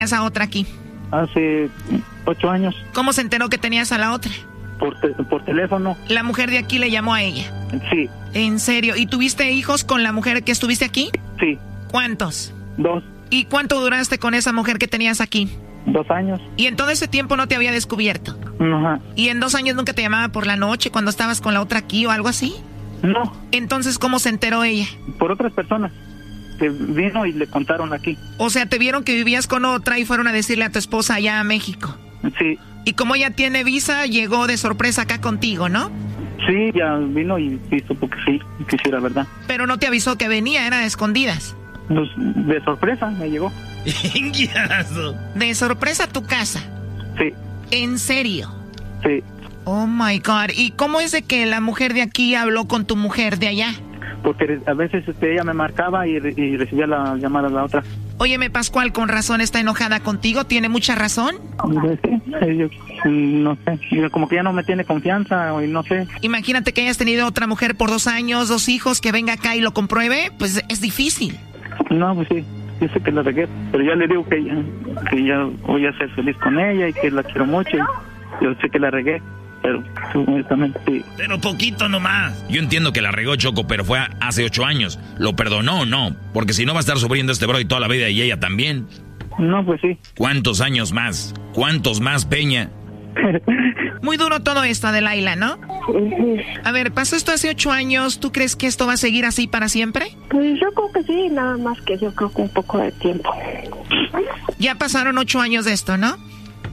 esa otra aquí? Hace 8 años. ¿Cómo se enteró que tenías a la otra? Por teléfono. ¿La mujer de aquí le llamó a ella? Sí. ¿En serio? ¿Y tuviste hijos con la mujer que estuviste aquí? Sí. ¿Cuántos? 2. ¿Y cuánto duraste con esa mujer que tenías aquí? 2 años. ¿Y en todo ese tiempo no te había descubierto? Ajá. ¿Y en 2 años nunca te llamaba por la noche cuando estabas con la otra aquí o algo así? No. Entonces, ¿cómo se enteró ella? Por otras personas que vino y le contaron aquí. O sea, te vieron que vivías con otra y fueron a decirle a tu esposa allá a México. Sí. Y como ella tiene visa, llegó de sorpresa acá contigo, ¿no? Sí, ya vino y supo que sí, que sí era verdad. Pero no te avisó que venía, era de escondidas. Pues, de sorpresa me llegó. ¿De sorpresa a tu casa? Sí. ¿En serio? Sí. Oh my God. ¿Y cómo es de que la mujer de aquí habló con tu mujer de allá? Porque a veces ella me marcaba y recibía la llamada de la otra. Óyeme, Pascual, con razón está enojada contigo. ¿Tiene mucha razón? Sí, yo no sé. Como que ya no me tiene confianza y no sé. Imagínate que hayas tenido otra mujer por 2 años, 2 hijos, que venga acá y lo compruebe. Pues es difícil. No, pues sí. Yo sé que la regué, pero ya le digo que ya voy a ser feliz con ella y que la quiero mucho. Yo sé que la regué. Pero, honestamente, sí. Pero poquito nomás. Yo entiendo que la regó, Choco, pero fue hace 8 años. ¿Lo perdonó o no? Porque si no va a estar sufriendo este brody toda la vida y ella también. No, pues sí. ¿Cuántos años más? ¿Cuántos más, Peña? Muy duro todo esto, Adelaida, ¿no? A ver, pasó esto hace 8 años. ¿Tú crees que esto va a seguir así para siempre? Pues yo creo que sí, nada más que yo creo que un poco de tiempo. Ya pasaron 8 años de esto, ¿no?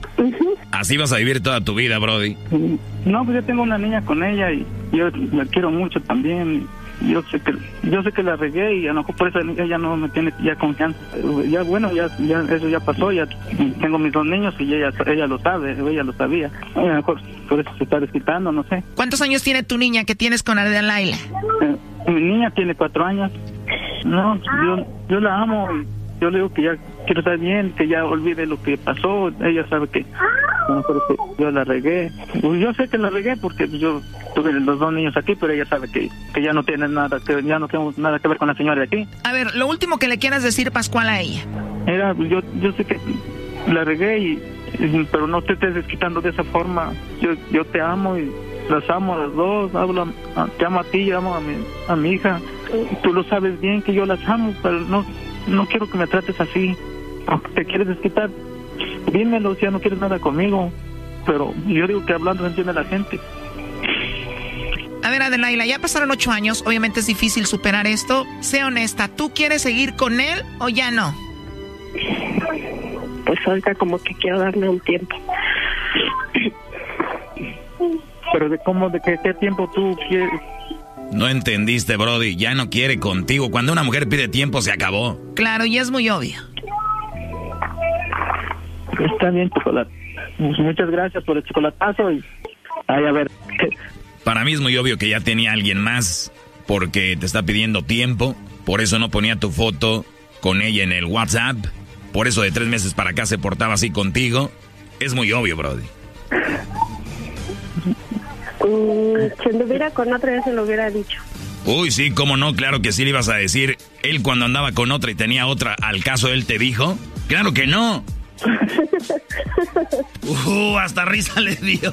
Así vas a vivir toda tu vida, brody. No, pues yo tengo una niña con ella y yo la quiero mucho también. Yo sé que la regué y a lo mejor por eso ella no me tiene ya confianza. Ya bueno, ya eso ya pasó, ya tengo mis 2 niños y ella lo sabe, ella lo sabía. A lo mejor por eso se está desquitando, no sé. ¿Cuántos años tiene tu niña que tienes con Adelaida? Mi niña tiene 4 años. No, yo la amo y yo le digo que ya quiero estar bien, que ya olvide lo que pasó. Ella sabe que a lo mejor yo la regué. Pues yo sé que la regué porque yo tuve los 2 niños aquí, pero ella sabe que ya no tiene nada, que ya no tengo nada que ver con la señora de aquí. A ver, lo último que le quieras decir, Pascual, a ella. Era, yo sé que la regué pero no te estés desquitando de esa forma. Yo te amo y las amo a las 2. Te amo a ti y amo a mi hija. Tú lo sabes bien que yo las amo, pero no quiero que me trates así. Aunque te quieres desquitar, dímelo si ya no quieres nada conmigo. Pero yo digo que hablando se entiende la gente. A ver, Adelaida, ya pasaron 8 años. Obviamente es difícil superar esto. Sé honesta, ¿tú quieres seguir con él o ya no? Pues ahorita como que quiero darme un tiempo. Pero de qué tiempo tú quieres. No entendiste, brody. Ya no quiere contigo. Cuando una mujer pide tiempo, se acabó. Claro, y es muy obvio. Está bien, chocolate. Muchas gracias por el chocolatazo y... Ay, a ver. Para mí es muy obvio que ya tenía alguien más porque te está pidiendo tiempo. Por eso no ponía tu foto con ella en el WhatsApp. Por eso de 3 meses para acá se portaba así contigo. Es muy obvio, brody. Si anduviera con otra ya se lo hubiera dicho. Uy, sí, cómo no, claro que sí le ibas a decir. Él cuando andaba con otra y tenía otra, ¿al caso él te dijo? ¡Claro que no! Hasta risa le dio.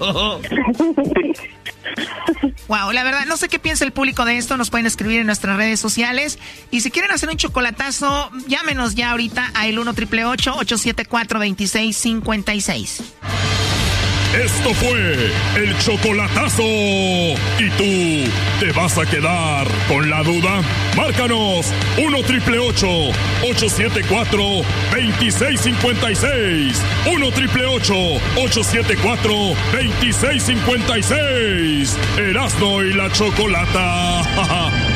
Wow, la verdad, no sé qué piensa el público de esto. Nos pueden escribir en nuestras redes sociales. Y si quieren hacer un chocolatazo, llámenos ya ahorita a el 1-888-874-2656. Esto fue el chocolatazo. ¿Y tú te vas a quedar con la duda? Márcanos 1-888-874-2656. 1-888-874-2656. Erasmo y la Chocolata.